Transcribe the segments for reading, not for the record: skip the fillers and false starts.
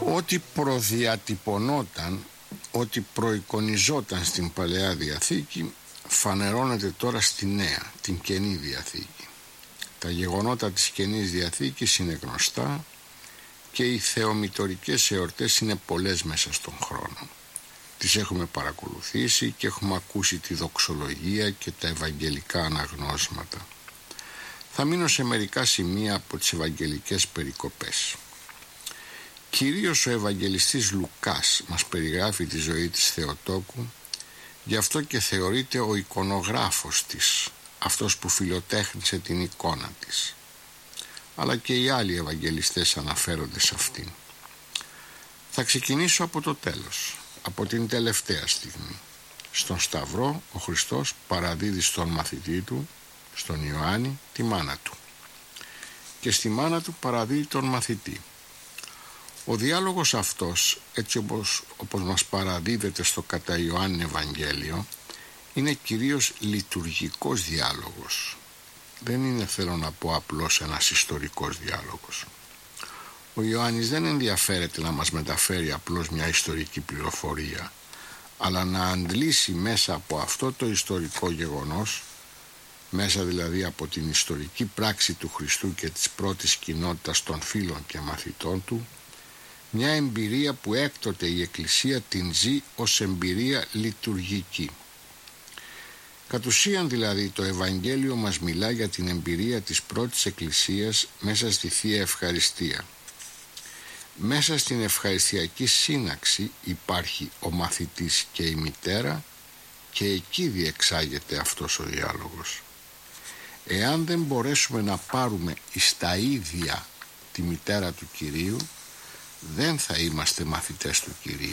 Ό,τι προδιατυπωνόταν, ό,τι προεικονιζόταν στην Παλαιά Διαθήκη φανερώνεται τώρα στη Νέα, την Καινή Διαθήκη. Τα γεγονότα της Καινής Διαθήκης είναι γνωστά και οι θεομητορικές εορτές είναι πολλές μέσα στον χρόνο. Τις έχουμε παρακολουθήσει και έχουμε ακούσει τη δοξολογία και τα ευαγγελικά αναγνώσματα. Θα μείνω σε μερικά σημεία από τις ευαγγελικές περικοπές. Κυρίως ο Ευαγγελιστής Λουκάς μας περιγράφει τη ζωή της Θεοτόκου, γι' αυτό και θεωρείται ο εικονογράφος της, αυτός που φιλοτέχνησε την εικόνα της. Αλλά και οι άλλοι Ευαγγελιστές αναφέρονται σε αυτήν. Θα ξεκινήσω από το τέλος, από την τελευταία στιγμή. Στον Σταυρό ο Χριστός παραδίδει στον μαθητή του, στον Ιωάννη, τη μάνα του. Και στη μάνα του παραδίδει τον μαθητή. Ο διάλογος αυτός, έτσι όπως μας παραδίδεται στο κατά Ιωάννη Ευαγγέλιο, είναι κυρίως λειτουργικός διάλογος. Δεν είναι, θέλω να πω, απλώς ένας ιστορικός διάλογος. Ο Ιωάννης δεν ενδιαφέρεται να μας μεταφέρει απλώς μια ιστορική πληροφορία, αλλά να αντλήσει μέσα από αυτό το ιστορικό γεγονός, μέσα δηλαδή από την ιστορική πράξη του Χριστού και της πρώτης κοινότητας των φίλων και μαθητών του, μια εμπειρία που έκτοτε η Εκκλησία την ζει ως εμπειρία λειτουργική. Κατ' ουσίαν δηλαδή το Ευαγγέλιο μας μιλά για την εμπειρία της πρώτης Εκκλησίας μέσα στη Θεία Ευχαριστία. Μέσα στην ευχαριστιακή σύναξη υπάρχει ο μαθητής και η μητέρα και εκεί διεξάγεται αυτός ο διάλογος. Εάν δεν μπορέσουμε να πάρουμε εις τα ίδια τη μητέρα του Κυρίου, δεν θα είμαστε μαθητές του Κυρίου.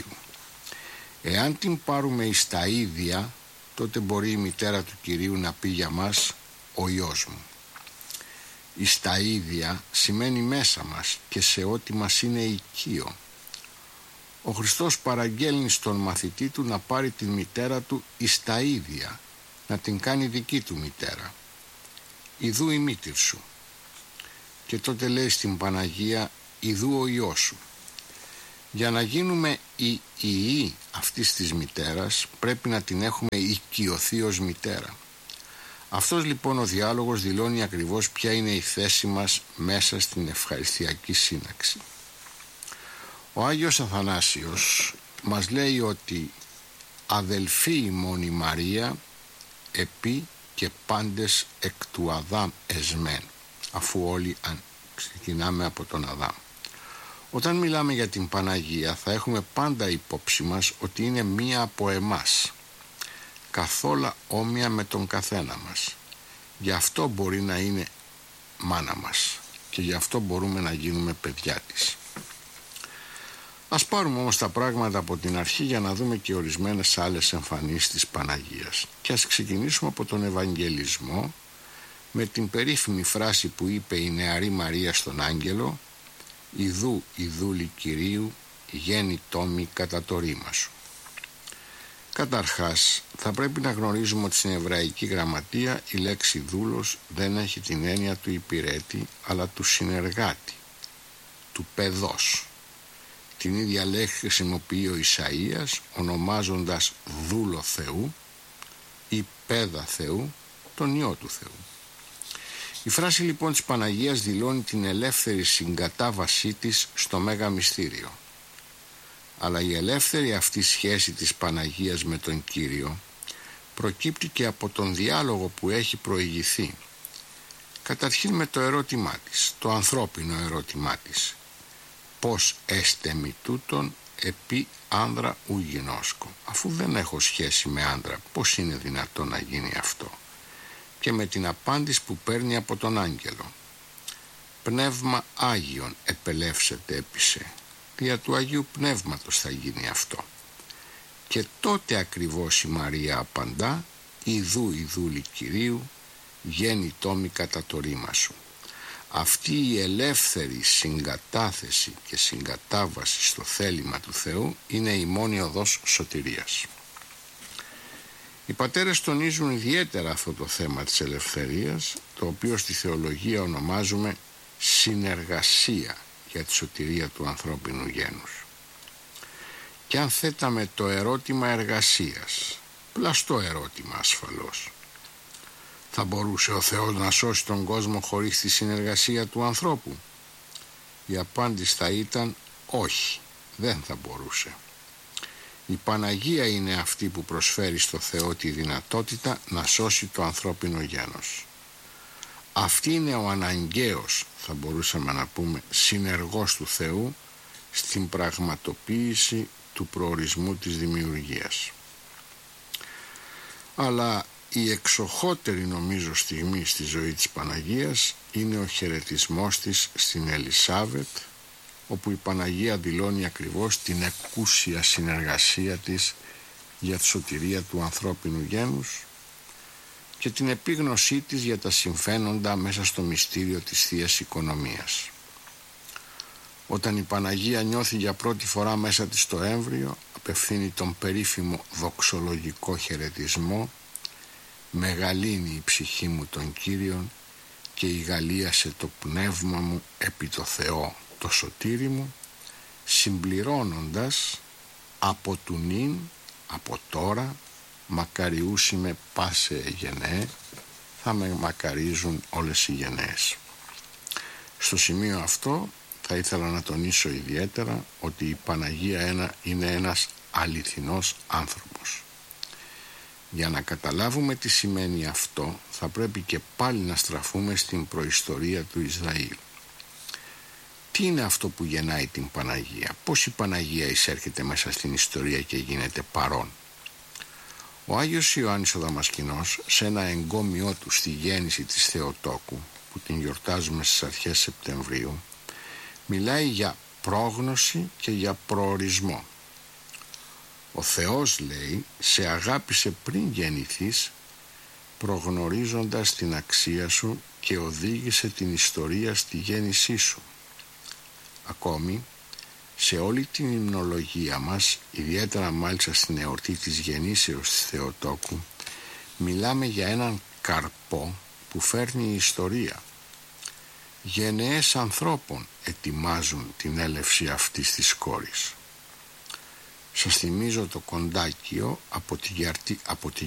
Εάν την πάρουμε εις τα ίδια, τότε μπορεί η μητέρα του Κυρίου να πει για μας «ο Υιός μου». Εις τα ίδια σημαίνει μέσα μας και σε ό,τι μας είναι οικείο. Ο Χριστός παραγγέλνει στον μαθητή του να πάρει την μητέρα του εις τα ίδια, να την κάνει δική του μητέρα. «Ιδού η μήτηρ σου». Και τότε λέει στην Παναγία «Ιδού ο Υιός σου». Για να γίνουμε οι ιοί αυτής της μητέρας πρέπει να την έχουμε οικειωθεί ως μητέρα. Αυτός λοιπόν ο διάλογος δηλώνει ακριβώς ποια είναι η θέση μας μέσα στην ευχαριστιακή σύναξη. Ο Άγιος Αθανάσιος μας λέει ότι αδελφή ημών η Μαρία επί και πάντες εκ του Αδάμ εσμέν, αφού όλοι ξεκινάμε από τον Αδάμ. Όταν μιλάμε για την Παναγία θα έχουμε πάντα υπόψη μας ότι είναι μία από εμάς, καθόλου όμοια με τον καθένα μας. Γι' αυτό μπορεί να είναι μάνα μας και γι' αυτό μπορούμε να γίνουμε παιδιά της. Ας πάρουμε όμως τα πράγματα από την αρχή για να δούμε και ορισμένες άλλες εμφανίσεις της Παναγίας. Και ας ξεκινήσουμε από τον Ευαγγελισμό με την περίφημη φράση που είπε η νεαρή Μαρία στον άγγελο «Ιδού η δούλη Κυρίου, γέννη τόμη κατά το ρήμα σου». Καταρχάς, θα πρέπει να γνωρίζουμε ότι στην εβραϊκή γραμματεία η λέξη δούλος δεν έχει την έννοια του υπηρέτη, αλλά του συνεργάτη, του παιδός. Την ίδια λέξη χρησιμοποιεί ο Ισαΐας, ονομάζοντας δούλο Θεού ή παίδα Θεού, τον Υιό του Θεού. Η φράση λοιπόν της Παναγίας δηλώνει την ελεύθερη συγκατάβασή της στο Μέγα Μυστήριο. Αλλά η ελεύθερη αυτή σχέση της Παναγίας με τον Κύριο προκύπτει και από τον διάλογο που έχει προηγηθεί. Καταρχήν με το ερώτημά της, το ανθρώπινο ερώτημά της. Πώς έστε μη τούτον επί άνδρα ου γινώσκω. Αφού δεν έχω σχέση με άνδρα, πώς είναι δυνατόν να γίνει αυτό? Και με την απάντηση που παίρνει από τον άγγελο. Πνεύμα Άγιον επελεύσεται έπεισε. Δια του Αγίου Πνεύματος θα γίνει αυτό. Και τότε ακριβώς η Μαρία απαντά «Ιδού η δούλη Κυρίου, γέννη τόμη κατά το ρήμα σου». Αυτή η ελεύθερη συγκατάθεση και συγκατάβαση στο θέλημα του Θεού είναι η μόνη οδός σωτηρίας. Οι πατέρες τονίζουν ιδιαίτερα αυτό το θέμα της ελευθερίας, το οποίο στη θεολογία ονομάζουμε συνεργασία για τη σωτηρία του ανθρώπινου γένους. Και αν θέταμε το ερώτημα εργασίας, πλαστό ερώτημα ασφαλώς, θα μπορούσε ο Θεός να σώσει τον κόσμο χωρίς τη συνεργασία του ανθρώπου? Η απάντηση θα ήταν όχι, δεν θα μπορούσε. Η Παναγία είναι αυτή που προσφέρει στο Θεό τη δυνατότητα να σώσει το ανθρώπινο γένος. Αυτή είναι ο αναγκαίος, θα μπορούσαμε να πούμε, συνεργός του Θεού στην πραγματοποίηση του προορισμού της δημιουργίας. Αλλά η εξοχότερη νομίζω στιγμή στη ζωή της Παναγίας είναι ο χαιρετισμός της στην Ελισάβετ, όπου η Παναγία δηλώνει ακριβώς την εκούσια συνεργασία της για τη σωτηρία του ανθρώπινου γένους και την επίγνωσή της για τα συμφαίνοντα μέσα στο μυστήριο της Θείας Οικονομίας. Όταν η Παναγία νιώθει για πρώτη φορά μέσα της το έμβριο, απευθύνει τον περίφημο δοξολογικό χαιρετισμό «Μεγαλύνει η ψυχή μου τον Κύριον και ηγαλίασε το πνεύμα μου επί το Θεό το σωτήρι μου», συμπληρώνοντας «από του νυν, από τώρα, μακαριούσι με πάσε γενναίε, θα με μακαρίζουν όλες οι γενναίες». Στο σημείο αυτό θα ήθελα να τονίσω ιδιαίτερα ότι η Παναγία είναι ένας αληθινός άνθρωπος. Για να καταλάβουμε τι σημαίνει αυτό, θα πρέπει και πάλι να στραφούμε στην προϊστορία του Ισραήλ. Τι είναι αυτό που γεννάει την Παναγία? Πώς η Παναγία εισέρχεται μέσα στην ιστορία και γίνεται παρόν? Ο Άγιος Ιωάννης ο Δαμασκηνός, σε ένα εγκόμιό του στη γέννηση της Θεοτόκου, που την γιορτάζουμε στις αρχές Σεπτεμβρίου, μιλάει για πρόγνωση και για προορισμό. Ο Θεός, λέει, σε αγάπησε πριν γεννηθείς, προγνωρίζοντας την αξία σου και οδήγησε την ιστορία στη γέννησή σου. Ακόμη, σε όλη την υμνολογία μας, ιδιαίτερα μάλιστα στην εορτή της γεννήσεως της Θεοτόκου, μιλάμε για έναν καρπό που φέρνει η ιστορία. Γενναίες ανθρώπων ετοιμάζουν την έλευση αυτής της κόρης. Σας θυμίζω το κοντάκιο από τη